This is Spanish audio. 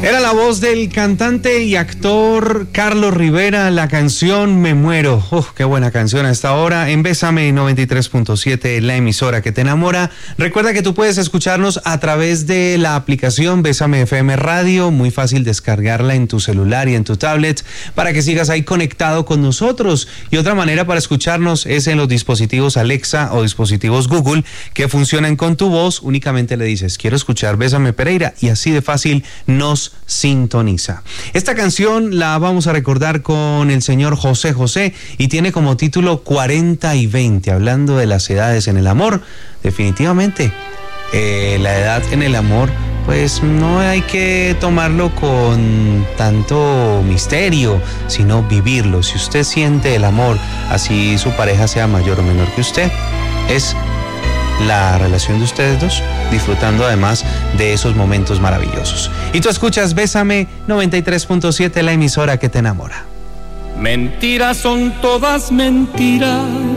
Era la voz del cantante y actor Carlos Rivera, la canción Me Muero. Qué buena canción a esta hora. En Bésame 93.7, la emisora que te enamora. Recuerda que tú puedes escucharnos a través de la aplicación Bésame FM Radio. Muy fácil descargarla en tu celular y en tu tablet para que sigas ahí conectado con nosotros. Y otra manera para escucharnos es en los dispositivos Alexa o dispositivos Google que funcionan con tu voz. Únicamente le dices, quiero escuchar Bésame Pereira, y así de fácil nos sintoniza. Esta canción la vamos a recordar con el señor José José y tiene como título 40 y 20, hablando de las edades en el amor. Definitivamente, la edad en el amor, pues no hay que tomarlo con tanto misterio, sino vivirlo. Si usted siente el amor, así su pareja sea mayor o menor que usted, es la relación de ustedes dos, disfrutando además de esos momentos maravillosos. Y tú escuchas Bésame 93.7, la emisora que te enamora. Mentiras son todas mentiras,